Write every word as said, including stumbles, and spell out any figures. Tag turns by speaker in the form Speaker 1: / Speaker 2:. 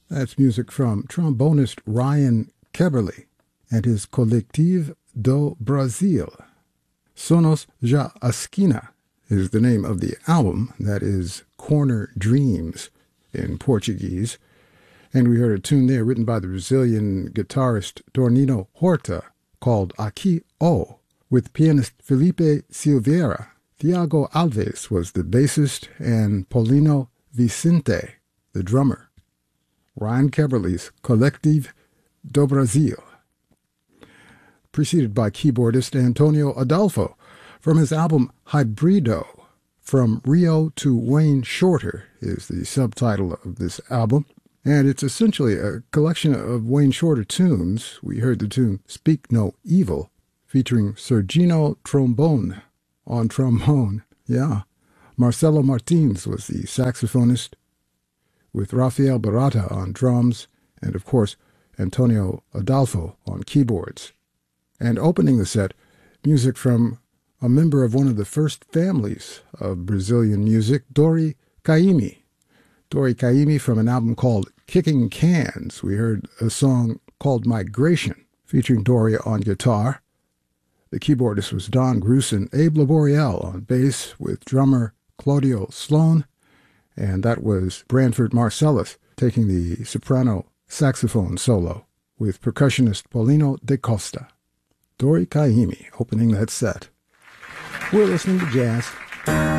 Speaker 1: That's music from trombonist Ryan Keberly and his Collective do Brasil. Sonos Já Esquina is the name of the album, that is Corner Dreams in Portuguese. And we heard a tune there written by the Brazilian guitarist Tornino Horta called Aqui O, with pianist Felipe Silveira. Thiago Alves was the bassist and Paulino Vicente the drummer. Ryan Keberly's Collective do Brasil, preceded by keyboardist Antonio Adolfo from his album Hybrido. From Rio to Wayne Shorter is the subtitle of this album, and it's essentially a collection of Wayne Shorter tunes. We heard the tune Speak No Evil, featuring Sergino Trombone on trombone. Yeah, Marcelo Martins was the saxophonist, with Rafael Barata on drums, and of course Antonio Adolfo on keyboards. And opening the set, music from a member of one of the first families of Brazilian music, Dori Caymmi. Dori Caymmi from an album called Kicking Cans. We heard a song called Migration, featuring Dori on guitar. The keyboardist was Don Grusin, Abe Laboriel on bass, with drummer Claudio Sloan, and that was Branford Marcellus taking the soprano saxophone solo, with percussionist Paulino de Costa. Dori Caymmi opening that set. We're listening to jazz.